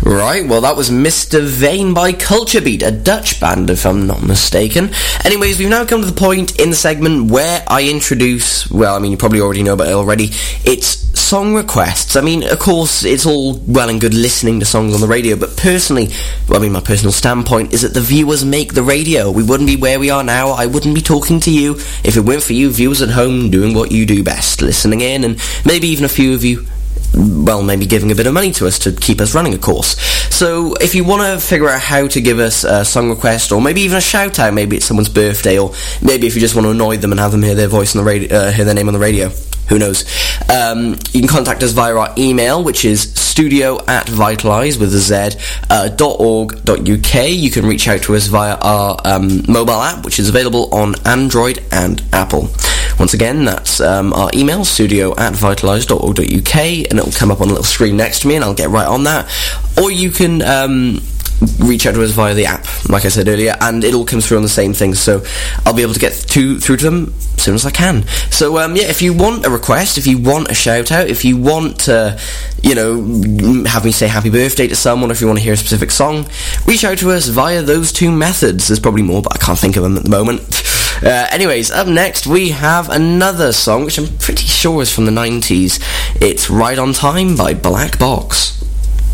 Right, well that was Mr. Vane by Culture Beat, a Dutch band if I'm not mistaken. Anyways, we've now come to the point in the segment where I introduce, well, I mean, you probably already know about it already, it's song requests. I mean, of course, it's all well and good listening to songs on the radio, but personally, well, I mean, my personal standpoint is that the viewers make the radio. We wouldn't be where we are now, I wouldn't be talking to you if it weren't for you viewers at home doing what you do best, listening in, and maybe even a few of you, well, maybe giving a bit of money to us to keep us running, of course. So if you want to figure out how to give us a song request, or maybe even a shout out, maybe it's someone's birthday, or maybe if you just want to annoy them and have them hear their voice on the radio, hear their name on the radio, who knows, you can contact us via our email, which is studio@vitalize with a Z, .org.uk. You can reach out to us via our mobile app, which is available on Android and Apple. Once again, that's our email, studio@vitalize.org.uk, and it'll come up on a little screen next to me, and I'll get right on that. Or you can reach out to us via the app, like I said earlier, and it all comes through on the same thing, so I'll be able to get through to them as soon as I can. So, yeah, if you want a request, if you want a shout-out, if you want to, you know, have me say happy birthday to someone, if you want to hear a specific song, reach out to us via those two methods. There's probably more, but I can't think of them at the moment. Anyways, up next we have another song, which I'm pretty sure is from the 90s. It's Right on Time by Black Box.